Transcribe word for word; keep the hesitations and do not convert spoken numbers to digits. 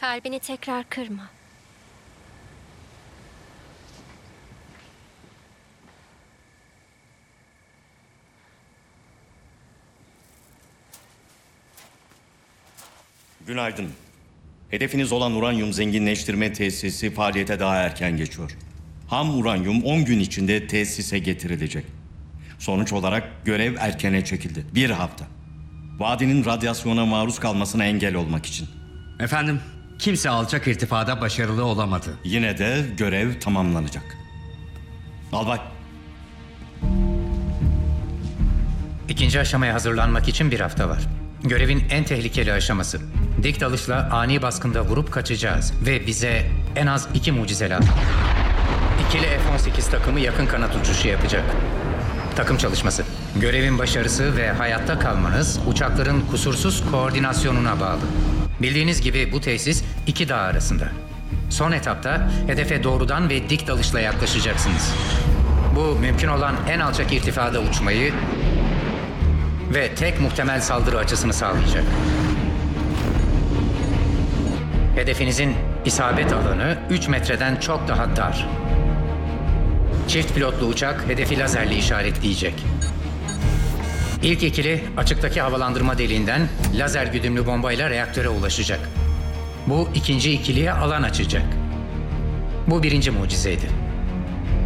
Kalbini tekrar kırma. Günaydın. Hedefiniz olan uranyum zenginleştirme tesisi faaliyete daha erken geçiyor. Ham uranyum on gün içinde tesise getirilecek. Sonuç olarak görev erkene çekildi. Bir hafta. Vadinin radyasyona maruz kalmasına engel olmak için. Efendim, kimse alçak irtifada başarılı olamadı. Yine de görev tamamlanacak. Albay, İkinci aşamaya hazırlanmak için bir hafta var. Görevin en tehlikeli aşaması. Dik dalışla ani baskında vurup kaçacağız. Ve bize en az iki mucize lazım. İkili F on sekiz takımı yakın kanat uçuşu yapacak. Takım çalışması. Görevin başarısı ve hayatta kalmanız uçakların kusursuz koordinasyonuna bağlı. Bildiğiniz gibi bu tesis iki dağ arasında. Son etapta hedefe doğrudan ve dik dalışla yaklaşacaksınız. Bu mümkün olan en alçak irtifada uçmayı ve tek muhtemel saldırı açısını sağlayacak. Hedefinizin isabet alanı üç metreden çok daha dar. Çift pilotlu uçak hedefi lazerle işaretleyecek. İlk ikili açıktaki havalandırma deliğinden lazer güdümlü bombayla reaktöre ulaşacak. Bu ikinci ikiliye alan açacak. Bu birinci mucizeydi.